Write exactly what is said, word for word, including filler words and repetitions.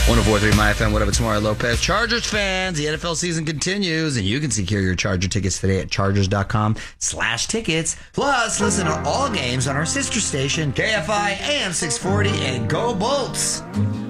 one oh four point three My F M, what up, it's Mario Lopez. Chargers fans, the N F L season continues, and you can secure your Charger tickets today at chargers.com slash tickets. Plus, listen to all games on our sister station, K F I A M six forty, and go Bolts.